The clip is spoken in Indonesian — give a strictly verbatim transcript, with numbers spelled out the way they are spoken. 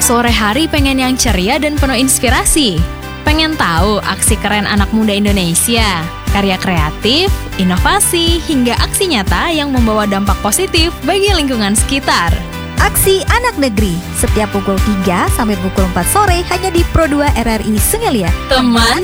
Sore hari pengen yang ceria dan penuh inspirasi? Pengen tahu aksi keren anak muda Indonesia? Karya kreatif, inovasi, hingga aksi nyata yang membawa dampak positif bagi lingkungan sekitar. Aksi Anak Negeri, setiap pukul tiga sampai pukul empat sore hanya di Pro dua R R I Sungai Liat. Teman